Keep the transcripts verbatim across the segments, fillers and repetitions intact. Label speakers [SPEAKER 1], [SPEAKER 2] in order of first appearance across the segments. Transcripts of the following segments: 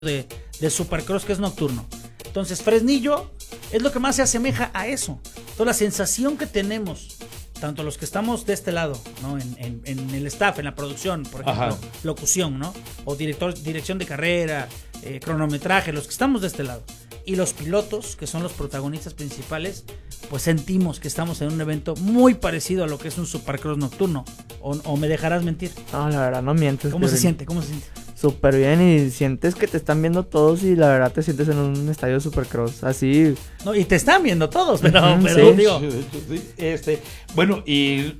[SPEAKER 1] de, de Supercross que es nocturno. Entonces Fresnillo es lo que más se asemeja a eso. Entonces la sensación que tenemos, tanto los que estamos de este lado, ¿no? En, en, en el staff, en la producción, por ejemplo, Ajá. locución, ¿no? O director, dirección de carrera, eh, cronometraje, los que estamos de este lado. Y los pilotos, que son los protagonistas principales, pues sentimos que estamos en un evento muy parecido a lo que es un Supercross nocturno. ¿O, o me dejarás mentir?
[SPEAKER 2] No, la verdad, no mientes.
[SPEAKER 1] ¿Cómo se bien. siente? ¿Cómo se siente?
[SPEAKER 2] Súper bien, y sientes que te están viendo todos y la verdad te sientes en un estadio de Supercross, así...
[SPEAKER 1] No, y te están viendo todos, pero, mm, pero
[SPEAKER 3] sí.
[SPEAKER 1] digo...
[SPEAKER 3] Sí, este, bueno, y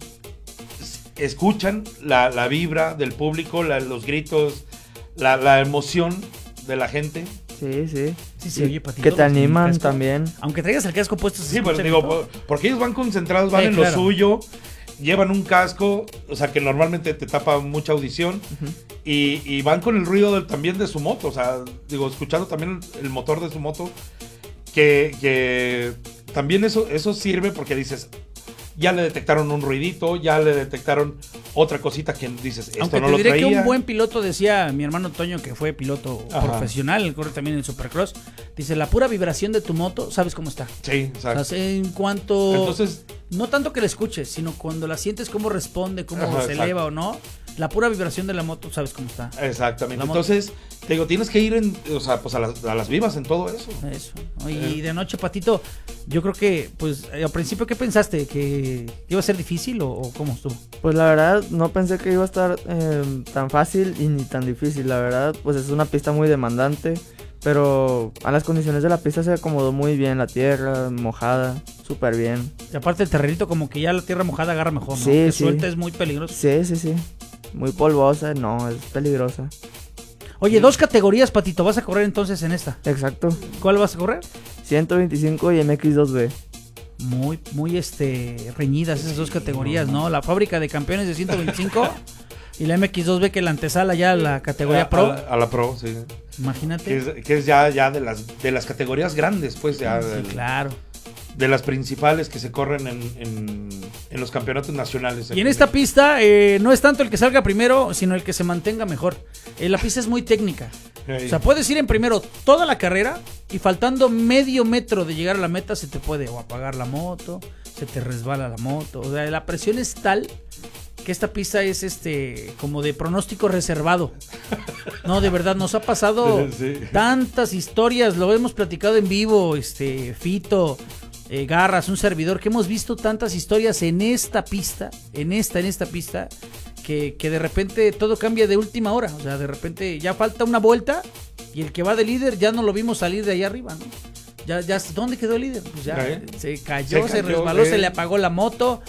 [SPEAKER 3] escuchan la, la vibra del público, la, los gritos, la, la emoción de la gente.
[SPEAKER 2] Sí, sí.
[SPEAKER 1] Sí, sí, oye, Patito,
[SPEAKER 2] que te animan también.
[SPEAKER 1] Aunque traigas el casco puesto.
[SPEAKER 3] Sí, pues digo, por, porque ellos van concentrados, van sí, en claro. lo suyo, llevan un casco, o sea, que normalmente te tapa mucha audición, uh-huh. y, y van con el ruido del, también de su moto, o sea, digo, escuchando también el, el motor de su moto, que, que también eso, eso sirve porque dices, ya le detectaron un ruidito, ya le detectaron otra cosita que dices, esto
[SPEAKER 1] Aunque
[SPEAKER 3] no
[SPEAKER 1] te
[SPEAKER 3] lo
[SPEAKER 1] diré
[SPEAKER 3] traía.
[SPEAKER 1] que un buen piloto, decía mi hermano Toño, que fue piloto Ajá. profesional, él corre también en Supercross, dice, la pura vibración de tu moto, ¿sabes cómo está?
[SPEAKER 3] Sí, exacto.
[SPEAKER 1] O sea, en cuanto...
[SPEAKER 3] Entonces...
[SPEAKER 1] No tanto que la escuches, sino cuando la sientes, cómo responde, cómo Ajá, se exacto. eleva o no, la pura vibración de la moto, ¿sabes cómo está?
[SPEAKER 3] Exactamente. Entonces, te digo, tienes que ir en, o sea, pues a las, a las vivas en todo eso.
[SPEAKER 1] Eso. Y eh. de noche, Patito, yo creo que, pues, al principio, ¿qué pensaste? ¿Que iba a ser difícil o, o cómo estuvo?
[SPEAKER 2] Pues la verdad, no pensé que iba a estar eh, tan fácil y ni tan difícil. La verdad, pues es una pista muy demandante, pero a las condiciones de la pista se acomodó muy bien, la tierra mojada, súper bien.
[SPEAKER 1] Y aparte el terrenito, como que ya la tierra mojada agarra mejor, ¿no?
[SPEAKER 2] Sí,
[SPEAKER 1] que
[SPEAKER 2] sí.
[SPEAKER 1] suelta es muy peligroso.
[SPEAKER 2] Sí, sí, sí. Muy polvosa, no, es peligrosa.
[SPEAKER 1] Oye, dos categorías, Patito, ¿vas a correr entonces en esta?
[SPEAKER 2] Exacto.
[SPEAKER 1] ¿Cuál vas a correr?
[SPEAKER 2] ciento veinticinco y M X dos B.
[SPEAKER 1] Muy, muy, este, reñidas esas dos categorías, ¿no? La fábrica de campeones de ciento veinticinco y la M X dos B, que la antesala ya a la categoría
[SPEAKER 3] a,
[SPEAKER 1] Pro.
[SPEAKER 3] A la, a la Pro, sí.
[SPEAKER 1] Imagínate.
[SPEAKER 3] Que es, que es ya, ya de las de las categorías grandes, pues, ya.
[SPEAKER 1] Sí,
[SPEAKER 3] del,
[SPEAKER 1] claro.
[SPEAKER 3] De las principales que se corren en, en, en los campeonatos nacionales.
[SPEAKER 1] Y en esta pista eh, no es tanto el que salga primero, sino el que se mantenga mejor. Eh, la pista es muy técnica. Hey. O sea, puedes ir en primero toda la carrera y faltando medio metro de llegar a la meta se te puede o apagar la moto, se te resbala la moto. O sea, la presión es tal que esta pista es este como de pronóstico reservado. No, de verdad, nos ha pasado sí. tantas historias, lo hemos platicado en vivo, este Fito, eh, Garras, un servidor, que hemos visto tantas historias en esta pista, en esta, en esta pista, que, que de repente todo cambia de última hora. O sea, de repente ya falta una vuelta y el que va de líder ya no lo vimos salir de allá arriba, ¿no? Ya, ya, ¿dónde quedó el líder? Pues ya ¿Eh? se, cayó, se cayó, se resbaló, eh. se le apagó la moto.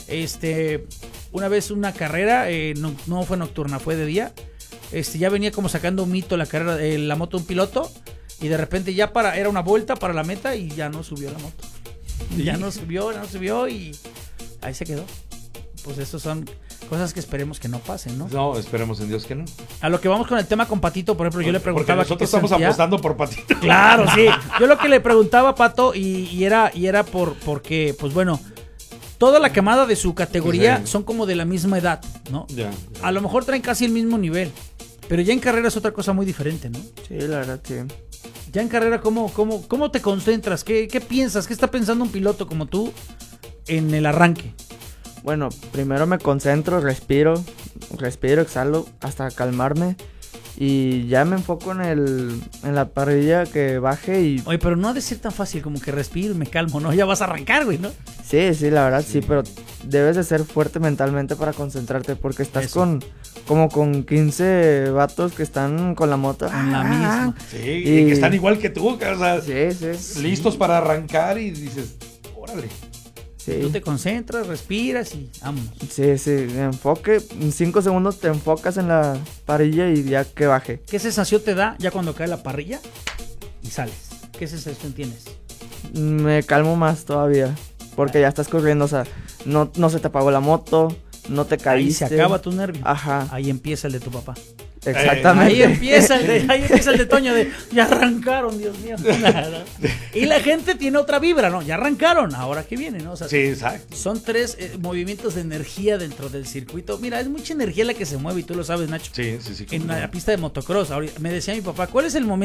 [SPEAKER 1] Este, una vez una carrera, eh, no, no fue nocturna, fue de día. Este, ya venía como sacando un mito la carrera, eh, la moto de un piloto, y de repente ya para, era una vuelta para la meta y ya no subió la moto. ¿Sí? Ya no subió, ya no subió y ahí se quedó. Pues eso son cosas que esperemos que no pasen, ¿no?
[SPEAKER 3] No, esperemos en Dios que no.
[SPEAKER 1] A lo que vamos con el tema con Patito, por ejemplo, yo le preguntaba...
[SPEAKER 3] Porque nosotros estamos sentía. apostando por Patito.
[SPEAKER 1] Claro, sí. Yo lo que le preguntaba a Pato y, y era, y era por porque, pues bueno, toda la camada de su categoría sí. son como de la misma edad, ¿no?
[SPEAKER 3] Ya, ya.
[SPEAKER 1] A lo mejor traen casi el mismo nivel, pero ya en carrera es otra cosa muy diferente, ¿no?
[SPEAKER 2] Sí, la verdad, sí.
[SPEAKER 1] Ya en carrera, ¿cómo, cómo, cómo te concentras? ¿Qué, ¿Qué piensas? ¿Qué está pensando un piloto como tú en el arranque?
[SPEAKER 2] Bueno, primero me concentro, respiro, respiro, exhalo hasta calmarme y ya me enfoco en el en la parrilla que baje y...
[SPEAKER 1] Oye, pero no ha de ser tan fácil como que respiro y me calmo, ¿no? Ya vas a arrancar, güey, ¿no?
[SPEAKER 2] Sí, sí, la verdad sí, sí pero debes de ser fuerte mentalmente para concentrarte porque estás Eso. con como con quince vatos que están con la moto.
[SPEAKER 1] Con la misma.
[SPEAKER 3] Sí, y que están igual que tú, o sea,
[SPEAKER 2] sí, sí,
[SPEAKER 3] listos
[SPEAKER 2] sí.
[SPEAKER 3] para arrancar y dices, órale.
[SPEAKER 2] Sí.
[SPEAKER 1] Tú te concentras, respiras y vámonos.
[SPEAKER 2] Sí, sí, enfoque, en cinco segundos te enfocas en la parrilla y ya que baje.
[SPEAKER 1] ¿Qué sensación te da ya cuando cae la parrilla y sales? ¿Qué sensación tienes?
[SPEAKER 2] Me calmo más todavía, porque ya estás corriendo, o sea, no, no se te apagó la moto, no te caíste.
[SPEAKER 1] Ahí se acaba tu nervio.
[SPEAKER 2] Ajá.
[SPEAKER 1] Ahí empieza el de tu papá.
[SPEAKER 2] Exactamente.
[SPEAKER 1] Ahí empieza el de, ahí empieza el de Toño de ya arrancaron, Dios mío. Y la gente tiene otra vibra, ¿no? Ya arrancaron, ahora que viene, ¿no? O sea,
[SPEAKER 3] sí, exacto.
[SPEAKER 1] Son tres eh, movimientos de energía dentro del circuito. Mira, es mucha energía la que se mueve y tú lo sabes, Nacho.
[SPEAKER 3] Sí, sí, sí.
[SPEAKER 1] En la pista de motocross. Ahora, me decía mi papá, ¿cuál es el momento